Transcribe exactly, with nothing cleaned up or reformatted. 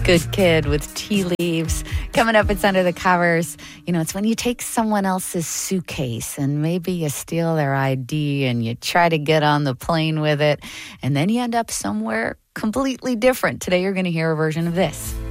Good Kid with Tea Leaves. Coming up, it's Under the Covers. You know, it's when you take someone else's suitcase and maybe you steal their I D and you try to get on the plane with it, and then you end up somewhere completely different. Today, you're going to hear a version of this.